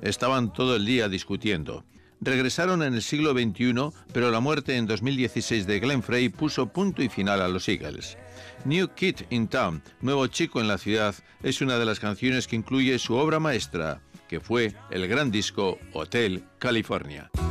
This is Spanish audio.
Estaban todo el día discutiendo. Regresaron en el siglo XXI, pero la muerte en 2016 de Glenn Frey puso punto y final a los Eagles. New Kid in Town, Nuevo Chico en la Ciudad, es una de las canciones que incluye su obra maestra, que fue el gran disco Hotel California.